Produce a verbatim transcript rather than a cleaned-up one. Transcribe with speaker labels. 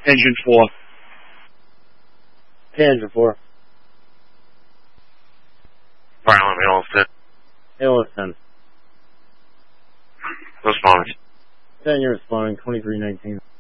Speaker 1: Engine four.
Speaker 2: Hey, Engine four.
Speaker 3: Violent Hamilton.
Speaker 2: Hamilton.
Speaker 3: Responding.
Speaker 2: ten, you're responding, twenty-three nineteen.